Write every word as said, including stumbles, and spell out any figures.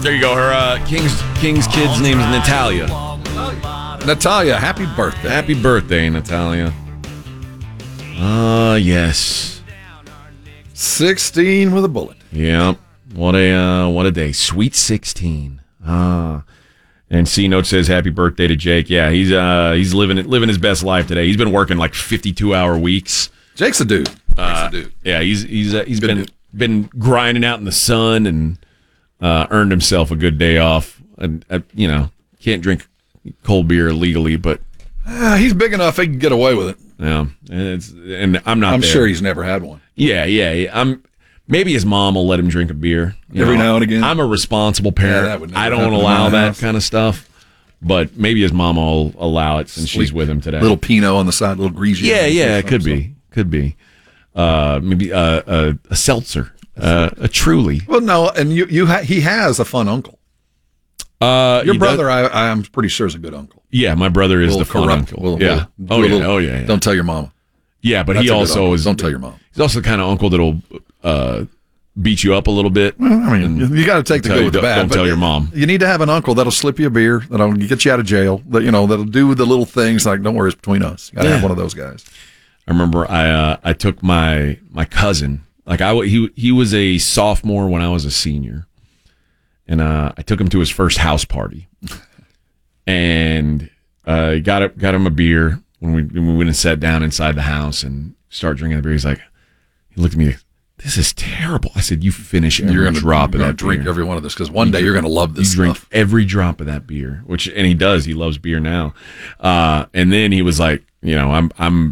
There you go. Her uh, King's King's kid's name is Natalia. Natalia, happy birthday. Happy birthday, Natalia. Ah, uh, yes. sixteen with a bullet. Yep. What a uh, what a day. Sweet sixteen. Ah. And C Note says happy birthday to Jake. Yeah, he's uh he's living living his best life today. He's been working like fifty-two hour weeks. Jake's a dude. Jake's uh, a dude. Yeah, he's he's uh, he's Good been dude. been grinding out in the sun and uh, earned himself a good day off. And uh, you know, can't drink cold beer legally, but Uh, he's big enough he can get away with it. yeah, and it's and I'm not. I'm there. sure he's never had one. Yeah, yeah, yeah. I'm. Maybe his mom will let him drink a beer you Every know. now and again. I'm a responsible parent. Yeah, that would never I don't happen in allow my that house. kind of stuff. But maybe his mom will allow it since she's with him today. Little Pinot on the side, little greasy. Yeah, yeah, it could be, could be. Uh, maybe uh, a, a seltzer, uh, a Truly. Well, no, and you, you, ha- he has a fun uncle. Uh, Your he brother, does- I, I'm pretty sure, is a good uncle. yeah, my brother is A the little fun corrupt. uncle. Little- yeah. little- Oh do a yeah. little- Oh yeah. yeah. Don't tell your mama. Yeah, but That's he a good also uncle. is. Don't tell your mom. He's also the kind of uncle that'll uh, beat you up a little bit. I mean, you got to take the tell good you- with the don't- bad. don't but tell your mom. You need to have an uncle that'll slip you a beer, that'll get you out of jail. That you know, that'll do the little things like, don't worry, it's between us. You got to Yeah. have one of those guys. I remember I uh, I took my my cousin, like I w- he he was a sophomore when I was a senior, and uh, I took him to his first house party, and uh, got it, got him a beer when we when we went and sat down inside the house and start drinking the beer. He's like, he looked at me, this is terrible. I said, you finish every You're going drop to of that drink beer. every one of this because one day you're going to love this You drink stuff. every drop of that beer, which and he does. He loves beer now. Uh, and then he was like, you know, I'm I'm